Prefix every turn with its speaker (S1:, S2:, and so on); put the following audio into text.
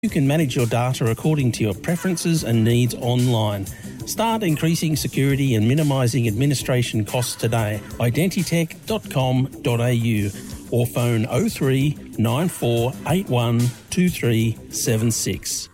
S1: You can manage your data according to your preferences and needs online. Start increasing security and minimising administration costs today. Identitech.com.au or phone 03 9481 2376.